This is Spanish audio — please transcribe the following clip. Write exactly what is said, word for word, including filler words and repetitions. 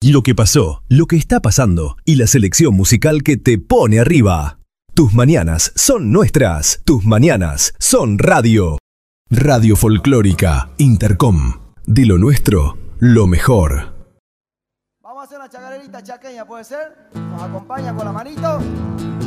Lo que pasó, lo que está pasando y la selección musical que te pone arriba. Tus mañanas son nuestras. Tus mañanas son radio. Radio Folclórica Intercom. De lo nuestro, lo mejor. Vamos a hacer una chacarerita chaqueña, ¿puede ser? Nos acompaña con la manito.